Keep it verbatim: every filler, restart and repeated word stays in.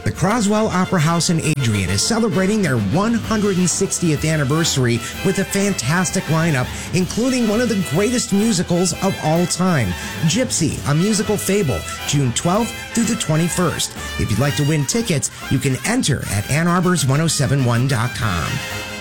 The Croswell Opera House in Adrian is celebrating their one hundred sixtieth anniversary with a fantastic lineup, including one of the greatest musicals of all time, Gypsy, a Musical Fable, June twelfth through the twenty-first. If you'd like to win tickets, you can enter at ann arbors ten seventy-one dot com.